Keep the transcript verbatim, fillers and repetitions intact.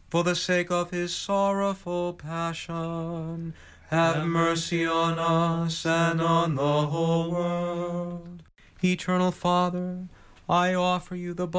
for the sake of his sorrowful passion, have mercy on us and on the whole world. Eternal Father, I offer you the